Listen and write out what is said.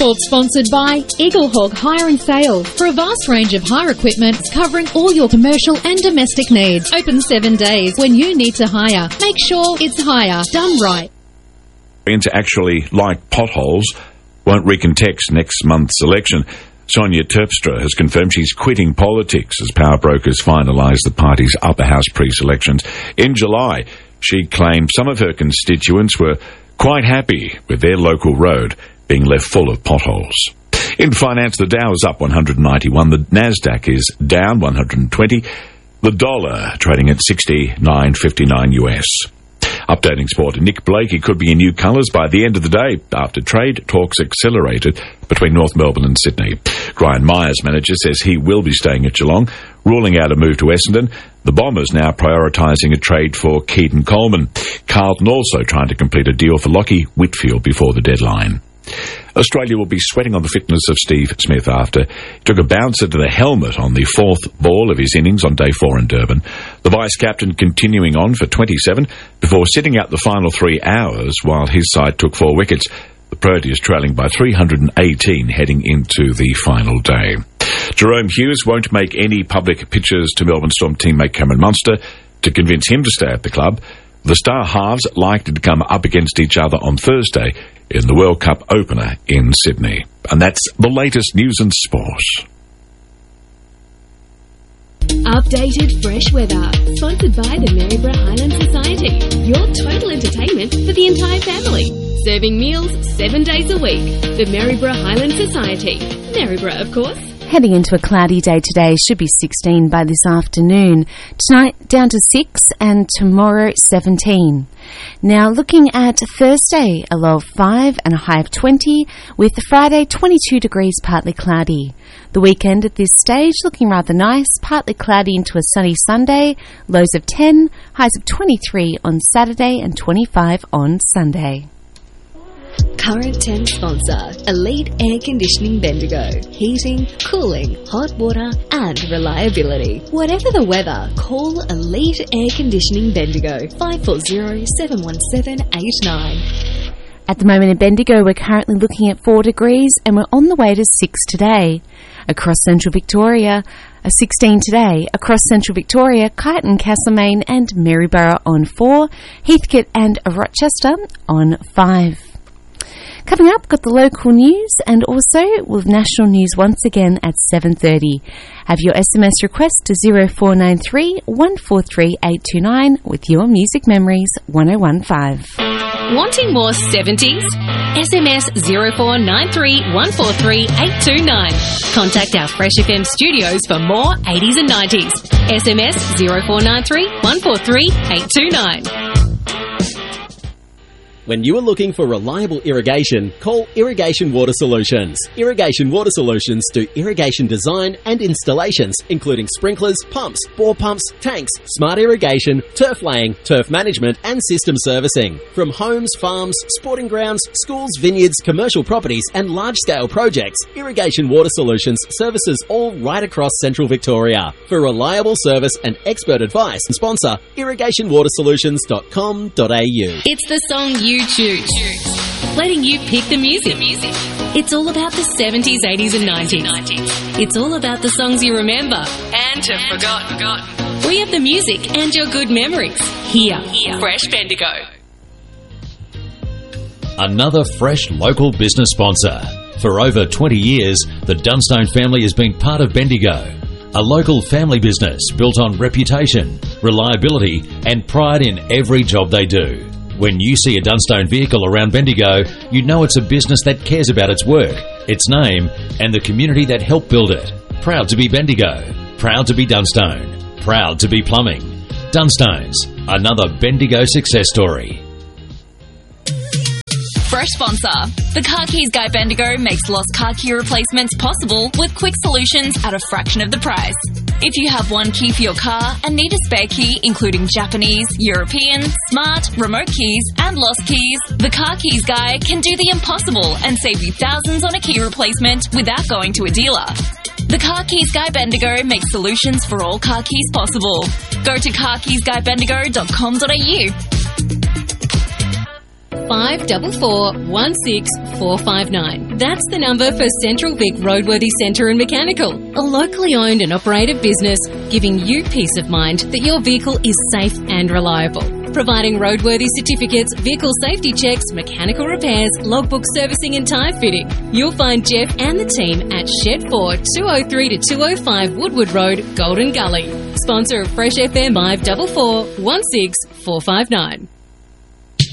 Transport sponsored by Eaglehawk Hire and Sales for a vast range of hire equipment covering all your commercial and domestic needs. Open 7 days. When you need to hire, make sure it's hire done right. To actually like potholes won't recontest next month's election. Sonia Terpstra has confirmed she's quitting politics as power brokers finalise the party's upper house pre-selections. In July, she claimed some of her constituents were quite happy with their local road being left full of potholes. In finance, the Dow is up 191, the Nasdaq is down 120, the dollar trading at 69.59 US. Updating sport, Nick Blakey could be in new colours by the end of the day after trade talks accelerated between North Melbourne and Sydney. Brian Myers, manager, says he will be staying at Geelong, ruling out a move to Essendon. The Bombers now prioritising a trade for Keaton Coleman. Carlton also trying to complete a deal for Lachie Whitfield before the deadline. Australia will be sweating on the fitness of Steve Smith after he took a bouncer to the helmet on the fourth ball of his innings on day 4 in Durban. The vice-captain continuing on for 27 before sitting out the final 3 hours while his side took 4 wickets. The Proteas trailing by 318 heading into the final day. Jerome Hughes won't make any public pitches to Melbourne Storm teammate Cameron Munster to convince him to stay at the club. The star halves likely to come up against each other on Thursday in the World Cup opener in Sydney. And that's the latest news and sport. Updated fresh weather, sponsored by the Maryborough Highland Society. Your total entertainment for the entire family. Serving meals 7 days a week. The Maryborough Highland Society. Maryborough, of course. Heading into a cloudy day today, should be 16 by this afternoon. Tonight down to 6 and tomorrow 17. Now looking at Thursday, a low of 5 and a high of 20, with Friday 22 degrees partly cloudy. The weekend at this stage looking rather nice, partly cloudy into a sunny Sunday, lows of 10, highs of 23 on Saturday and 25 on Sunday. Current 10 sponsor, Elite Air Conditioning Bendigo. Heating, cooling, hot water and reliability. Whatever the weather, call Elite Air Conditioning Bendigo, 540-717-89. At the moment in Bendigo, we're currently looking at 4 degrees and we're on the way to 6 today. Across central Victoria, 16 today. Across central Victoria, Kyneton, Castlemaine and Maryborough on 4, Heathcote and Rochester on 5. Coming up, got the local news and also with national news once again at 7:30. Have your SMS request to 0493 143 829 with your music memories 1015. Wanting more 70s? SMS 0493 143 829. Contact our Fresh FM studios for more 80s and 90s. SMS 0493 143 829. When you are looking for reliable irrigation, call Irrigation Water Solutions. Irrigation Water Solutions do irrigation design and installations, including sprinklers, pumps, bore pumps, tanks, smart irrigation, turf laying, turf management and system servicing. From homes, farms, sporting grounds, schools, vineyards, commercial properties and large-scale projects, Irrigation Water Solutions services all right across central Victoria. For reliable service and expert advice, sponsor irrigationwatersolutions.com.au. It's the song you choose, letting you pick the music. It's all about the 70s, 80s and 90s. It's all about the songs you remember and have forgotten. We have the music and your good memories. Here, Fresh Bendigo. Another fresh local business sponsor. For over 20 years, the Dunstone family has been part of Bendigo. A local family business built on reputation, reliability and pride in every job they do. When you see a Dunstone vehicle around Bendigo, you know it's a business that cares about its work, its name, and the community that helped build it. Proud to be Bendigo. Proud to be Dunstone. Proud to be plumbing. Dunstones, another Bendigo success story. Fresh sponsor. The Car Keys Guy Bendigo makes lost car key replacements possible with quick solutions at a fraction of the price. If you have one key for your car and need a spare key, including Japanese, European, smart, remote keys, and lost keys, the Car Keys Guy can do the impossible and save you thousands on a key replacement without going to a dealer. The Car Keys Guy Bendigo makes solutions for all car keys possible. Go to carkeysguybendigo.com.au. 544 16459. That's the number for Central Vic Roadworthy Centre and Mechanical, a locally owned and operated business giving you peace of mind that your vehicle is safe and reliable. Providing roadworthy certificates, vehicle safety checks, mechanical repairs, logbook servicing and tyre fitting. You'll find Jeff and the team at Shed 4, 203 to 205 Woodward Road, Golden Gully. Sponsor of Fresh FM 544 16459.